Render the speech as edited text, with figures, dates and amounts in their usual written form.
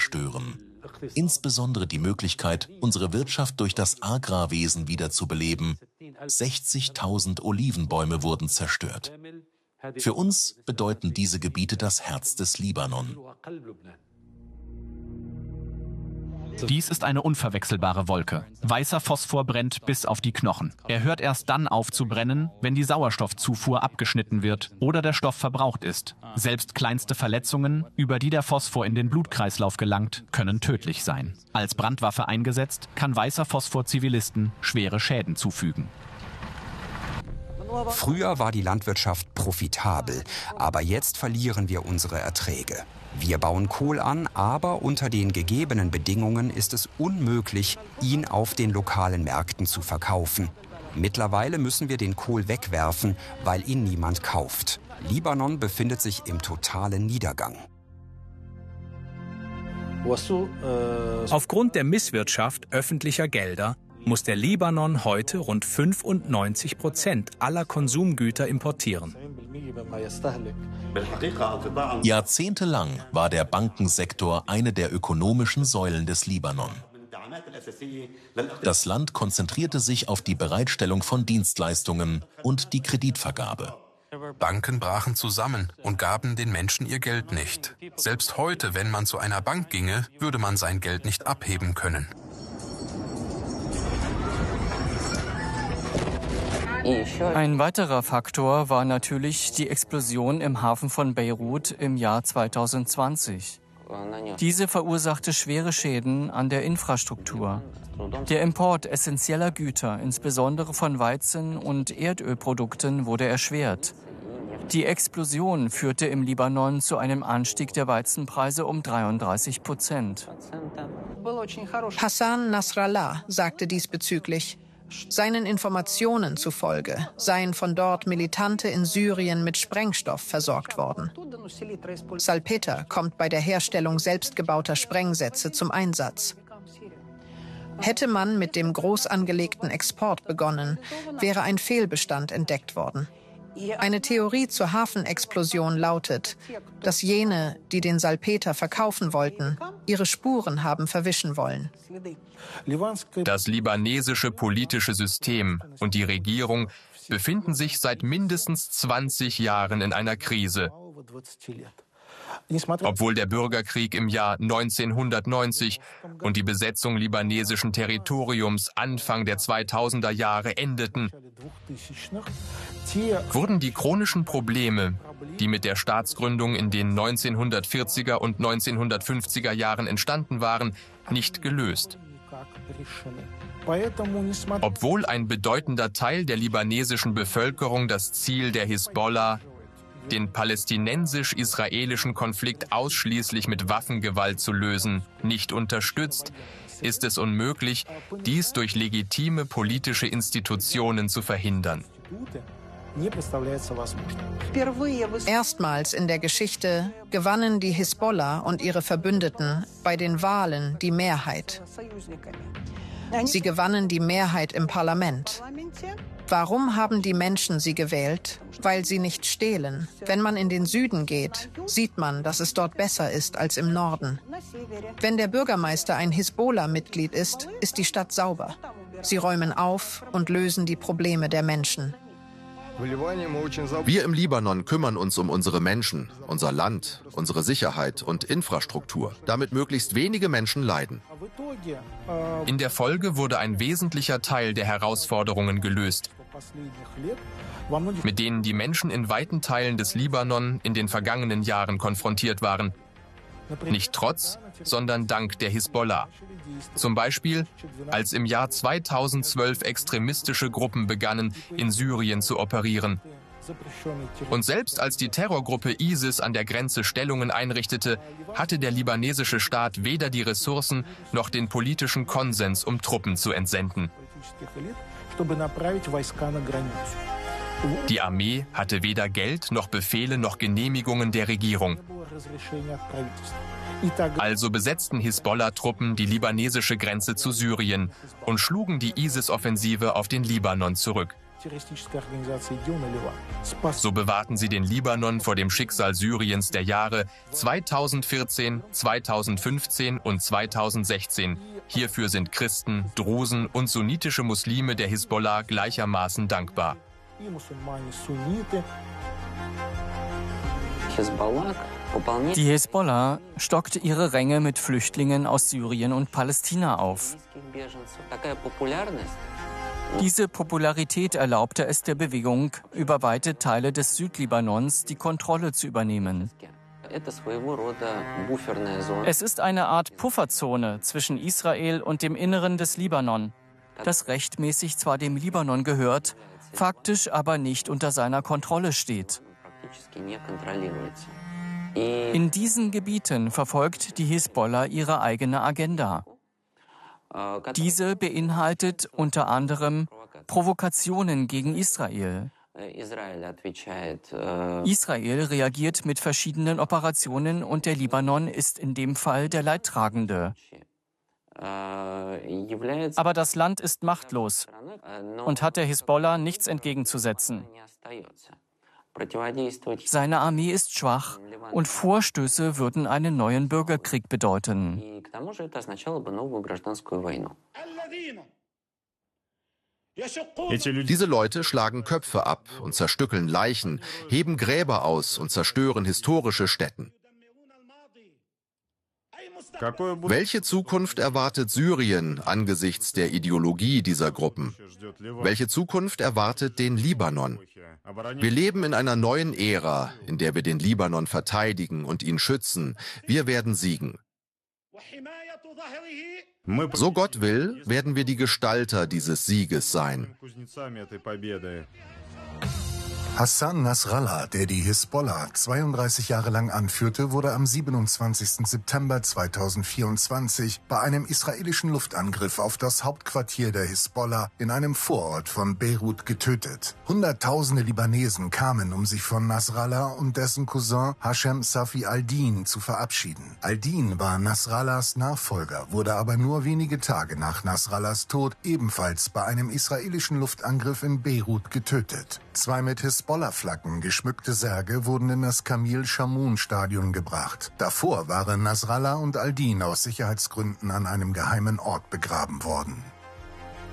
zerstören. Insbesondere die Möglichkeit, unsere Wirtschaft durch das Agrarwesen wiederzubeleben. 60.000 Olivenbäume wurden zerstört. Für uns bedeuten diese Gebiete das Herz des Libanon. Dies ist eine unverwechselbare Wolke. Weißer Phosphor brennt bis auf die Knochen. Er hört erst dann auf zu brennen, wenn die Sauerstoffzufuhr abgeschnitten wird oder der Stoff verbraucht ist. Selbst kleinste Verletzungen, über die der Phosphor in den Blutkreislauf gelangt, können tödlich sein. Als Brandwaffe eingesetzt, kann weißer Phosphor Zivilisten schwere Schäden zufügen. Früher war die Landwirtschaft profitabel, aber jetzt verlieren wir unsere Erträge. Wir bauen Kohl an, aber unter den gegebenen Bedingungen ist es unmöglich, ihn auf den lokalen Märkten zu verkaufen. Mittlerweile müssen wir den Kohl wegwerfen, weil ihn niemand kauft. Libanon befindet sich im totalen Niedergang. Aufgrund der Misswirtschaft öffentlicher Gelder muss der Libanon heute rund 95% aller Konsumgüter importieren. Jahrzehntelang war der Bankensektor eine der ökonomischen Säulen des Libanon. Das Land konzentrierte sich auf die Bereitstellung von Dienstleistungen und die Kreditvergabe. Banken brachen zusammen und gaben den Menschen ihr Geld nicht. Selbst heute, wenn man zu einer Bank ginge, würde man sein Geld nicht abheben können. Ein weiterer Faktor war natürlich die Explosion im Hafen von Beirut im Jahr 2020. Diese verursachte schwere Schäden an der Infrastruktur. Der Import essentieller Güter, insbesondere von Weizen- und Erdölprodukten, wurde erschwert. Die Explosion führte im Libanon zu einem Anstieg der Weizenpreise um 33%. Hassan Nasrallah sagte diesbezüglich: Seinen Informationen zufolge seien von dort Militante in Syrien mit Sprengstoff versorgt worden. Salpeter kommt bei der Herstellung selbstgebauter Sprengsätze zum Einsatz. Hätte man mit dem groß angelegten Export begonnen, wäre ein Fehlbestand entdeckt worden. Eine Theorie zur Hafenexplosion lautet, dass jene, die den Salpeter verkaufen wollten, ihre Spuren haben verwischen wollen. Das libanesische politische System und die Regierung befinden sich seit mindestens 20 Jahren in einer Krise. Obwohl der Bürgerkrieg im Jahr 1990 und die Besetzung libanesischen Territoriums Anfang der 2000er Jahre endeten, wurden die chronischen Probleme, die mit der Staatsgründung in den 1940er und 1950er Jahren entstanden waren, nicht gelöst. Obwohl ein bedeutender Teil der libanesischen Bevölkerung das Ziel der Hisbollah, den palästinensisch-israelischen Konflikt ausschließlich mit Waffengewalt zu lösen, nicht unterstützt, ist es unmöglich, dies durch legitime politische Institutionen zu verhindern. Erstmals in der Geschichte gewannen die Hisbollah und ihre Verbündeten bei den Wahlen die Mehrheit. Sie gewannen die Mehrheit im Parlament. Warum haben die Menschen sie gewählt? Weil sie nicht stehlen. Wenn man in den Süden geht, sieht man, dass es dort besser ist als im Norden. Wenn der Bürgermeister ein Hisbollah-Mitglied ist, ist die Stadt sauber. Sie räumen auf und lösen die Probleme der Menschen. Wir im Libanon kümmern uns um unsere Menschen, unser Land, unsere Sicherheit und Infrastruktur, damit möglichst wenige Menschen leiden. In der Folge wurde ein wesentlicher Teil der Herausforderungen gelöst, mit denen die Menschen in weiten Teilen des Libanon in den vergangenen Jahren konfrontiert waren. Nicht trotz, sondern dank der Hisbollah. Zum Beispiel, als im Jahr 2012 extremistische Gruppen begannen, in Syrien zu operieren. Und selbst als die Terrorgruppe ISIS an der Grenze Stellungen einrichtete, hatte der libanesische Staat weder die Ressourcen noch den politischen Konsens, um Truppen zu entsenden. Die Armee hatte weder Geld noch Befehle noch Genehmigungen der Regierung. Also besetzten Hisbollah-Truppen die libanesische Grenze zu Syrien und schlugen die ISIS-Offensive auf den Libanon zurück. So bewahrten sie den Libanon vor dem Schicksal Syriens der Jahre 2014, 2015 und 2016. Hierfür sind Christen, Drusen und sunnitische Muslime der Hisbollah gleichermaßen dankbar. Die Hisbollah stockte ihre Ränge mit Flüchtlingen aus Syrien und Palästina auf. Diese Popularität erlaubte es der Bewegung, über weite Teile des Südlibanons die Kontrolle zu übernehmen. Es ist eine Art Pufferzone zwischen Israel und dem Inneren des Libanon, das rechtmäßig zwar dem Libanon gehört, faktisch aber nicht unter seiner Kontrolle steht. In diesen Gebieten verfolgt die Hisbollah ihre eigene Agenda. Diese beinhaltet unter anderem Provokationen gegen Israel. Israel reagiert mit verschiedenen Operationen und der Libanon ist in dem Fall der Leidtragende. Aber das Land ist machtlos und hat der Hisbollah nichts entgegenzusetzen. Seine Armee ist schwach und Vorstöße würden einen neuen Bürgerkrieg bedeuten. Diese Leute schlagen Köpfe ab und zerstückeln Leichen, heben Gräber aus und zerstören historische Stätten. Welche Zukunft erwartet Syrien angesichts der Ideologie dieser Gruppen? Welche Zukunft erwartet den Libanon? Wir leben in einer neuen Ära, in der wir den Libanon verteidigen und ihn schützen. Wir werden siegen. So Gott will, werden wir die Gestalter dieses Sieges sein. Hassan Nasrallah, der die Hisbollah 32 Jahre lang anführte, wurde am 27. September 2024 bei einem israelischen Luftangriff auf das Hauptquartier der Hisbollah in einem Vorort von Beirut getötet. Hunderttausende Libanesen kamen, um sich von Nasrallah und dessen Cousin Hashem Safi al-Din zu verabschieden. Al-Din war Nasrallahs Nachfolger, wurde aber nur wenige Tage nach Nasrallahs Tod ebenfalls bei einem israelischen Luftangriff in Beirut getötet. Zwei mit Hisbollah-Flaggen geschmückte Särge wurden in das Kamil-Shamoun-Stadion gebracht. Davor waren Nasrallah und al-Din aus Sicherheitsgründen an einem geheimen Ort begraben worden.